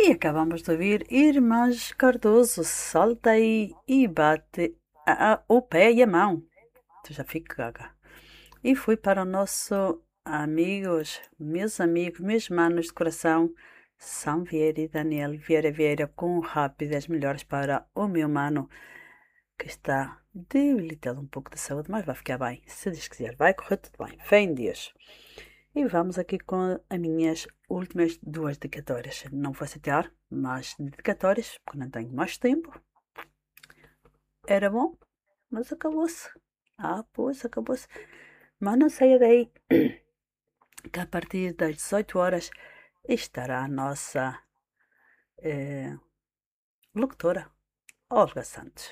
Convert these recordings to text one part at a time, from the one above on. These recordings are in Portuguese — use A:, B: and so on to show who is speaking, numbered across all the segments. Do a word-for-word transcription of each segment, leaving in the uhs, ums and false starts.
A: E acabamos de ouvir Irmãs Cardoso, salta aí e bate a- a- o pé e a mão. Tu já fica gaga. E fui para o nosso amigos, meus amigos, meus manos de coração, São Vieira e Daniel Vieira Vieira, com rápidas melhores para o meu mano, que está debilitado um pouco de saúde, mas vai ficar bem, se Deus quiser, vai correr tudo bem, fé em Deus. E vamos aqui com as minhas últimas duas dedicatórias. Não vou citar mais dedicatórias, porque não tenho mais tempo. Era bom, mas acabou-se. Ah, pois, acabou-se. Mas não saia daí, que a partir das dezoito horas estará a nossa eh, locutora, Olga Santos.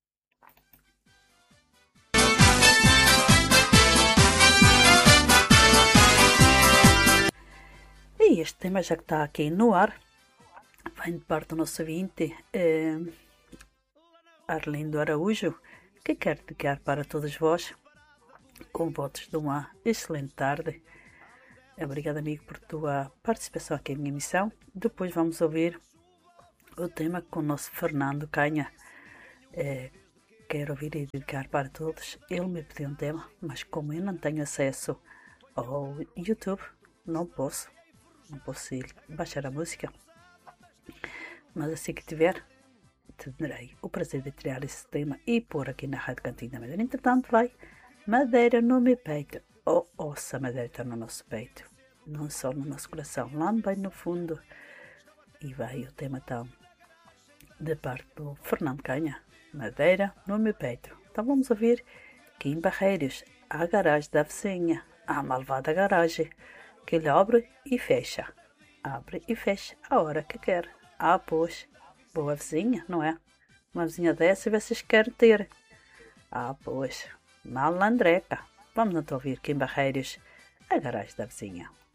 A: E este tema já que está aqui no ar, vem de parte do nosso ouvinte, eh, Arlindo Araújo, que quer dedicar para todos vós, com votos de uma excelente tarde. Obrigado, amigo, por tua participação aqui na minha emissão. Depois vamos ouvir o tema com o nosso Fernando Canha. É, quero ouvir e dedicar para todos. Ele me pediu um tema, mas como eu não tenho acesso ao YouTube, não posso. Não posso ir baixar a música. Mas assim que tiver, te darei o prazer de tirar esse tema e pôr aqui na Rádio Cantinho da Madeira. Entretanto, vai Madeira no meu peito. Oh, ossa, Madeira está no nosso peito. Não só no nosso coração, lá bem no fundo. E vai o tema então de parte do Fernando Canha. Madeira no meu peito. Então vamos ouvir Kim Barreiros, a garagem da vizinha, a malvada garagem, que ele abre e fecha. Abre e fecha a hora que quer. Ah, pois, boa vizinha, não é? Uma vizinha dessa vocês querem ter. Ah, pois, malandreca. Vamos então ouvir Kim Barreiros, a garagem da vizinha.